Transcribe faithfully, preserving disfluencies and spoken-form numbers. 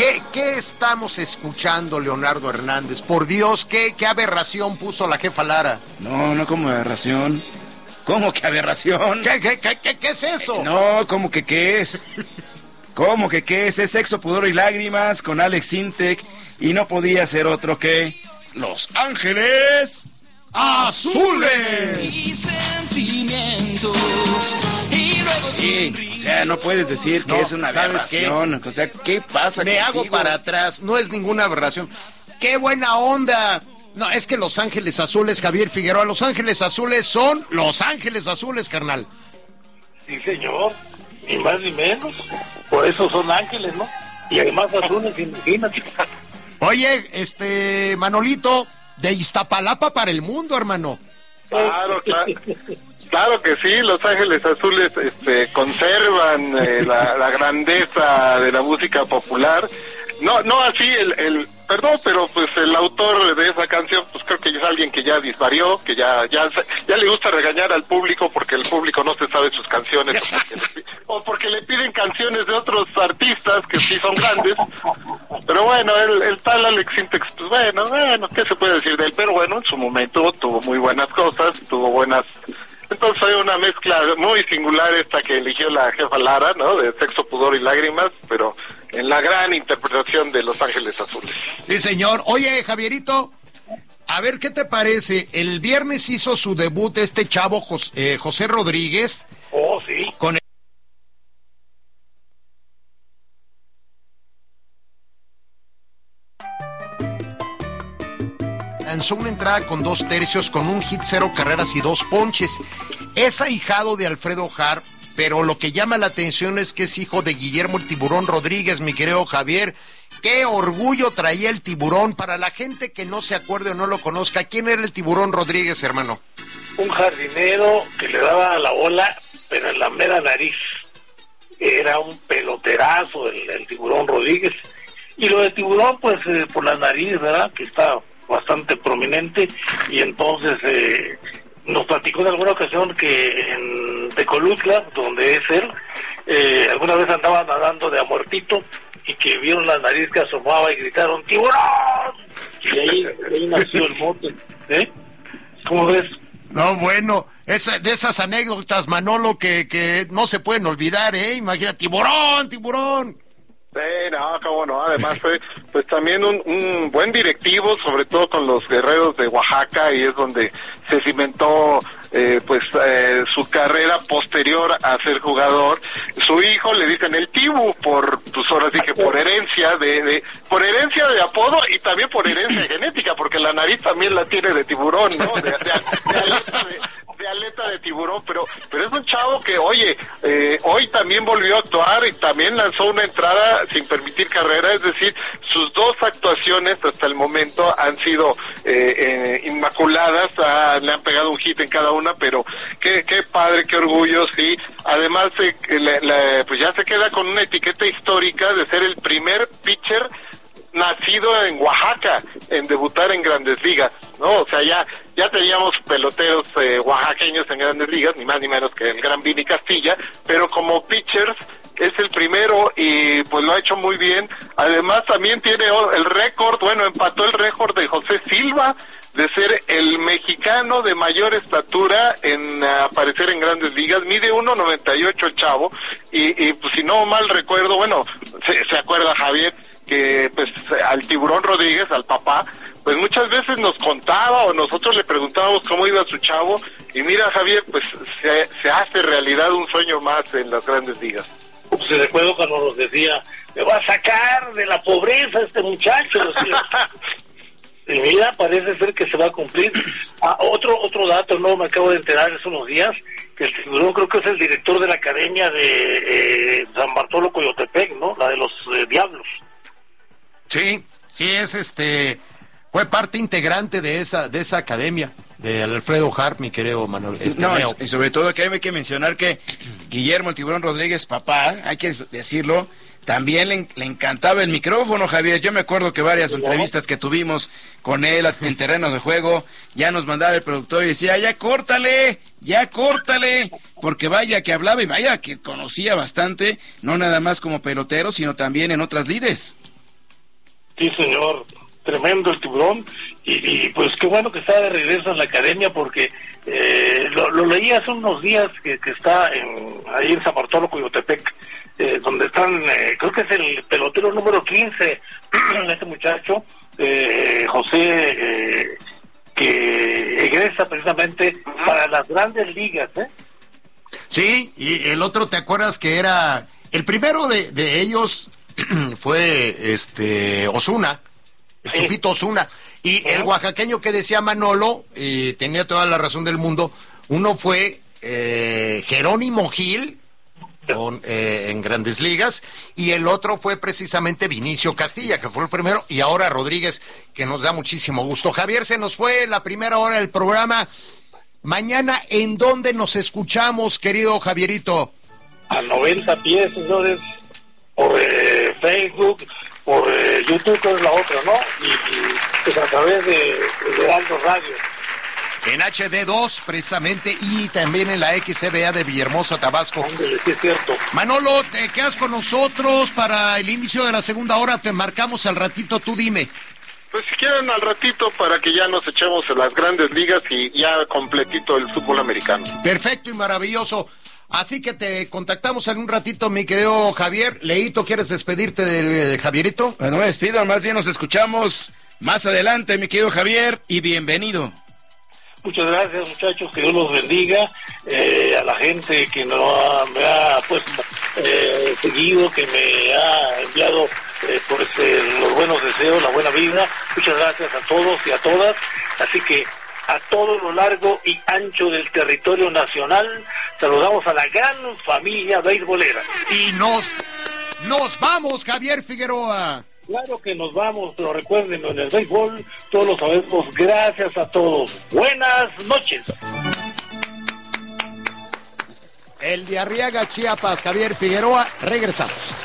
¿Qué, ¿Qué estamos escuchando, Leonardo Hernández? Por Dios, ¿qué, qué aberración puso la jefa Lara? No, no como aberración. ¿Cómo que aberración? ¿Qué, qué, qué, qué, qué es eso? Eh, no, ¿cómo que qué es? ¿Cómo que qué es? Es Sexo, Pudor y Lágrimas con Alex Sintek y no podía ser otro que Los Ángeles Azules. Y sentimientos y luego Sí, o sea, no puedes decir que No, es una aberración. O sea, ¿qué pasa Me contigo? hago para atrás, no es ninguna aberración. ¡Qué buena onda! No, es que Los Ángeles Azules, Javier Figueroa, Los Ángeles Azules son Los Ángeles Azules, carnal. Sí, señor, ni más ni menos. Por eso son ángeles, ¿no? Y además azules, imagínate. Oye, este, Manolito, de Iztapalapa para el mundo, hermano. Claro, claro. Claro que sí, Los Ángeles Azules este, conservan eh, la, la grandeza de la música popular. No, no así el, el, perdón, pero pues el autor de esa canción, pues creo que es alguien que ya disvarió, que ya, ya, ya le gusta regañar al público porque el público no se sabe sus canciones, o porque le, o porque le piden canciones de otros artistas que sí son grandes. Pero bueno, el, el tal Alex Sintek, pues bueno, bueno, ¿qué se puede decir de él? Pero bueno, en su momento tuvo muy buenas cosas, tuvo buenas... Entonces hay una mezcla muy singular esta que eligió la jefa Lara, ¿no? De Sexo, Pudor y Lágrimas, pero en la gran interpretación de Los Ángeles Azules. Sí, señor. Oye, Javierito, a ver, ¿qué te parece? El viernes hizo su debut este chavo José, eh, José Rodríguez. Oh, sí. Con el... lanzó una entrada con dos tercios, con un hit, cero carreras y dos ponches. Es ahijado de Alfredo Harp, pero lo que llama la atención es que es hijo de Guillermo el Tiburón Rodríguez, mi querido Javier. Qué orgullo traía el Tiburón. Para la gente que no se acuerde o no lo conozca, ¿quién era el Tiburón Rodríguez, hermano? Un jardinero que le daba la bola, pero en la mera nariz. Era un peloterazo el, el Tiburón Rodríguez. Y lo de Tiburón, pues eh, por la nariz, ¿verdad? Que está bastante prominente. Y entonces eh, nos platicó en alguna ocasión que en Tecolutla, donde es él, eh, alguna vez andaba nadando de a muertito y que vieron la nariz que asomaba y gritaron ¡Tiburón! Y ahí, ahí nació el mote. ¿Eh? ¿Cómo ves? No, bueno, esa, de esas anécdotas, Manolo, que, que no se pueden olvidar, ¿eh? Imagina, tiburón, tiburón. Sí, no, cómo no, además fue pues también un, un buen directivo, sobre todo con los guerreros de Oaxaca, y es donde se cimentó eh, pues eh, su carrera posterior a ser jugador. Su hijo le dicen el Tibu por, pues ahora sí que por herencia de, de por herencia de apodo y también por herencia genética, porque la nariz también la tiene de tiburón, ¿no? De, de, de aleta de, de aleta de tiburón, pero pero es un chavo que, oye, eh, hoy también volvió a actuar y también lanzó una entrada sin permitir carrera, es decir, sus dos actuaciones hasta el momento han sido eh, eh, inmaculadas, ah, le han pegado un hit en cada una, pero qué, qué padre, qué orgullo, sí. Además, eh, le, le, pues ya se queda con una etiqueta histórica de ser el primer pitcher nacido en Oaxaca en debutar en Grandes Ligas, ¿no? O sea, ya ya teníamos peloteros eh, oaxaqueños en Grandes Ligas, ni más ni menos que el gran Vini Castilla, pero como pitchers es el primero y pues lo ha hecho muy bien. Además también tiene el récord, bueno, empató el récord de José Silva de ser el mexicano de mayor estatura en uh, aparecer en Grandes Ligas. Mide uno noventa y ocho el chavo y, y pues si no mal recuerdo, bueno, se, se acuerda Javier que pues al Tiburón Rodríguez, al papá, pues muchas veces nos contaba o nosotros le preguntábamos cómo iba su chavo y mira Javier, pues se, se hace realidad un sueño más en las Grandes Ligas. Se recuerdo cuando nos decía, me va a sacar de la pobreza este muchacho. Y mira, parece ser que se va a cumplir. Ah, otro otro dato, no me acabo de enterar hace unos días, que el Tiburón creo que es el director de la academia de eh, San Bartolo Coyotepec, ¿no? La de los eh, Diablos. Sí, sí es este, fue parte integrante de esa de esa academia de Alfredo Harp, mi querido Manuel. Este no, Leo. y sobre todo que hay que mencionar que Guillermo el Tiburón Rodríguez, papá, hay que decirlo, también le, le encantaba el micrófono, Javier. Yo me acuerdo que varias entrevistas que tuvimos con él en terreno de juego, ya nos mandaba el productor y decía, ya córtale, ya córtale, porque vaya que hablaba y vaya que conocía bastante, no nada más como pelotero, sino también en otras lides. Sí, señor, tremendo el Tiburón, y, y pues qué bueno que está de regreso en la academia, porque eh, lo, lo leí hace unos días que, que está en, ahí en San Bartolo, Coyotepec, eh, donde están, eh, creo que es el pelotero número quince, este muchacho, eh, José, eh, que egresa precisamente para las grandes ligas, ¿eh? Sí, y el otro, ¿te acuerdas que era el primero de, de ellos? Fue este Osuna, el Sí. Chufito Osuna, y Ajá. el oaxaqueño que decía Manolo, y tenía toda la razón del mundo. Uno fue eh, Jerónimo Gil, con, eh, en Grandes Ligas, y el otro fue precisamente Vinicio Castilla, que fue el primero, y ahora Rodríguez, que nos da muchísimo gusto. Javier, se nos fue la primera hora del programa. Mañana, ¿en dónde nos escuchamos, querido Javierito? A noventa pies, señores, por eh, Facebook, por eh, YouTube, que es la otra, ¿no? Y, y pues a través de, de Heraldo Radio. En H D dos, precisamente, y también en la X C B A de Villahermosa, Tabasco. Ándale, sí es cierto. Manolo, te quedas con nosotros para el inicio de la segunda hora, te marcamos al ratito, tú dime. Pues si quieren al ratito para que ya nos echemos en las grandes ligas y ya completito el fútbol americano. Perfecto y maravilloso. Así que te contactamos en un ratito, mi querido Javier. Leito, ¿quieres despedirte del Javierito? Bueno, me despido, más bien nos escuchamos más adelante, mi querido Javier, y bienvenido. Muchas gracias, muchachos, que Dios los bendiga, eh, a la gente que no ha, me ha pues eh, seguido, que me ha enviado eh, pues eh, los buenos deseos, la buena vida. Muchas gracias a todos y a todas. Así que a todo lo largo y ancho del territorio nacional, saludamos a la gran familia beisbolera. Y nos, nos vamos, Javier Figueroa. Claro que nos vamos, pero recuerden, en el béisbol todos lo sabemos. Gracias a todos. Buenas noches. El de Arriaga, Chiapas, Javier Figueroa, regresamos.